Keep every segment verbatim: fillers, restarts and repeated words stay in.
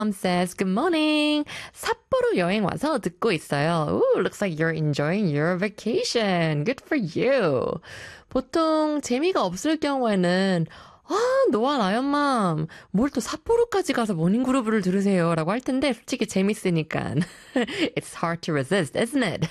says, good morning. 삿포로 여행 와서 듣고 있어요. Ooh, looks like you're enjoying your vacation. Good for you. 보통 재미가 없을 경우에는 아, 노아 라이언맘, 뭘 또 삿포로까지 가서 모닝그루브를 들으세요 라고 할 텐데 솔직히 재밌으니까 It's hard to resist, isn't it?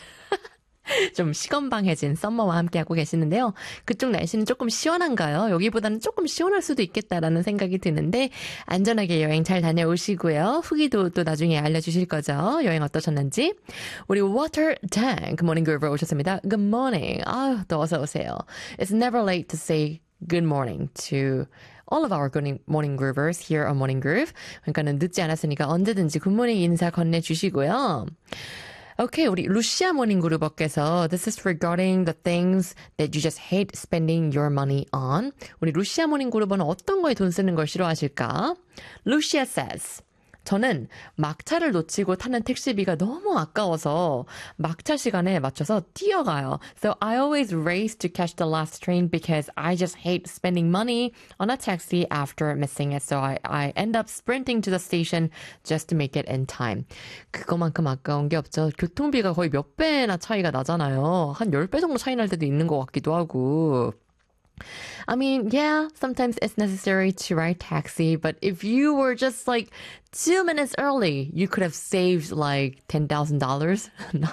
좀 시건방해진 썸머와 함께하고 계시는데요. 그쪽 날씨는 조금 시원한가요? 여기보다는 조금 시원할 수도 있겠다라는 생각이 드는데 안전하게 여행 잘 다녀오시고요. 후기도 또 나중에 알려주실 거죠. 여행 어떠셨는지. 우리 Water Tank 모닝 그루브 오셨습니다. Good morning. 아유, 또 어서 오세요. It's never late to say good morning to all of our good morning groovers here on Morning Groove. 그러니까는 늦지 않았으니까 언제든지 굿모닝 인사 건네주시고요. 오케이, 우리 루시아 모닝 그루버께서 This is regarding the things that you just hate spending your money on. 우리 루시아 모닝 그루버는 어떤 거에 돈 쓰는 걸 싫어하실까? 루시아 says 저는 막차를 놓치고 타는 택시비가 너무 아까워서 막차 시간에 맞춰서 뛰어가요. So I always race to catch the last train because I just hate spending money on a taxi after missing it. So I, I end up sprinting to the station just to make it in time. 그거만큼 아까운 게 없죠. 교통비가 거의 몇 배나 차이가 나잖아요. 한 십 배 정도 차이 날 때도 있는 것 같기도 하고. I mean, yeah, sometimes it's necessary to ride taxi, but if you were just like two minutes early, you could have saved like ten thousand dollars.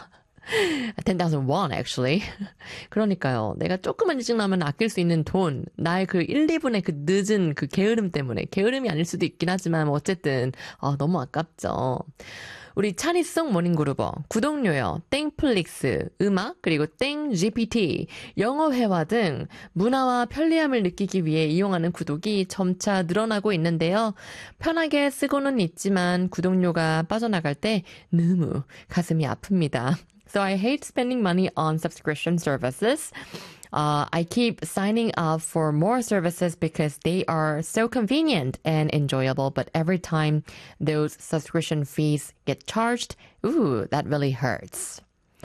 ten thousand won, actually. 그러니까요. 내가 조금만 일찍 나면 아낄 수 있는 돈, 나의 그 일, 이 분의 그 늦은 그 게으름 때문에, 게으름이 아닐 수도 있긴 하지만 어쨌든 아, 너무 아깝죠. 우리 차니송 모닝그루버, 구독료요, 땡플릭스, 음악, 그리고 땡 지피티, 영어 회화 등 문화와 편리함을 느끼기 위해 이용하는 구독이 점차 늘어나고 있는데요. 편하게 쓰고는 있지만 구독료가 빠져나갈 때 너무 가슴이 아픕니다. So I hate spending money on subscription services. Uh, I keep signing up for more services because they are so convenient and enjoyable. But every time those subscription fees get charged, ooh, that really hurts.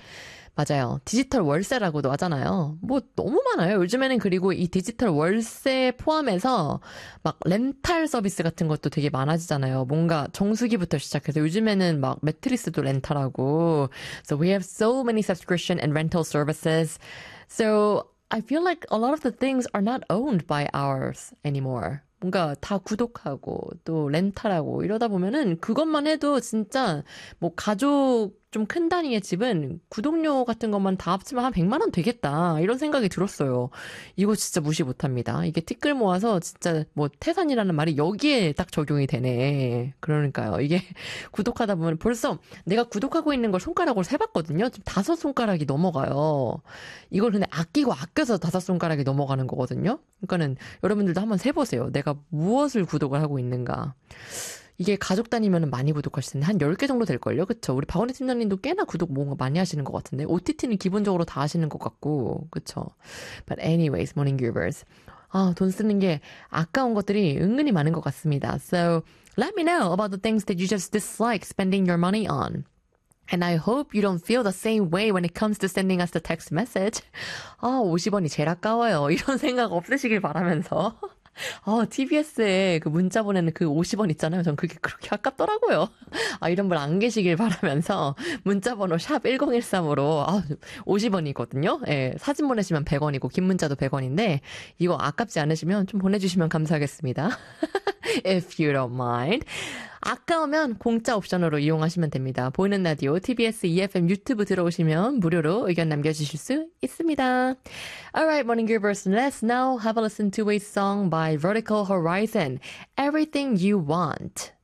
맞아요. 디지털 월세라고도 하잖아요. 뭐 너무 많아요. 요즘에는 그리고 이 디지털 월세 포함해서 막 렌탈 서비스 같은 것도 되게 많아지잖아요. 뭔가 정수기부터 시작해서 요즘에는 막 매트리스도 렌탈하고. So we have so many subscription and rental services. So I feel like a lot of the things are not owned by ours anymore. 뭔가 다 구독하고 또 렌탈하고 이러다 보면은 그것만 해도 진짜 뭐 가족 좀 큰 단위의 집은 구독료 같은 것만 다 합치면 한 백만 원 되겠다 이런 생각이 들었어요. 이거 진짜 무시 못합니다. 이게 티끌 모아서 진짜 뭐 태산이라는 말이 여기에 딱 적용이 되네. 그러니까요. 이게 구독하다 보면 벌써 내가 구독하고 있는 걸 손가락으로 세봤거든요. 지금 다섯 손가락이 넘어가요. 이걸 근데 아끼고 아껴서 다섯 손가락이 넘어가는 거거든요. 그러니까는 여러분들도 한번 세보세요. 내가 무엇을 구독을 하고 있는가. 이게 가족 단위면 많이 구독하실 텐데 한 열 개 정도 될걸요? 그쵸? 우리 박원희 팀장님도 꽤나 구독 뭔가 많이 하시는 것 같은데 오티티는 기본적으로 다 하시는 것 같고 그쵸? But anyways, morning givers. 아, 돈 쓰는 게 아까운 것들이 은근히 많은 것 같습니다. So let me know about the things that you just dislike spending your money on. And I hope you don't feel the same way when it comes to sending us the text message. 아, 오십 원이 제일 아까워요. 이런 생각 없으시길 바라면서. 아, 티비에스에 그 문자 보내는 그 오십 원 있잖아요. 전 그게 그렇게 아깝더라고요. 아, 이런 분 안 계시길 바라면서 문자 번호 샵 일공일삼으로 아, 오십 원이거든요. 예, 사진 보내시면 백 원이고 긴 문자도 백 원인데 이거 아깝지 않으시면 좀 보내주시면 감사하겠습니다. If you don't mind. 아까우면 공짜 옵션으로 이용하시면 됩니다. 보이는 라디오, 티비에스 이에프엠 유튜브 들어오시면 무료로 의견 남겨주실 수 있습니다. Alright, morning givers, let's now have a listen to a song by Vertical Horizon, Everything You Want.